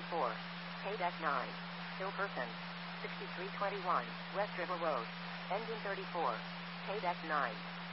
34. Paid S9. Hilperson. 6321, West River Road. Engine 34. Paid S9.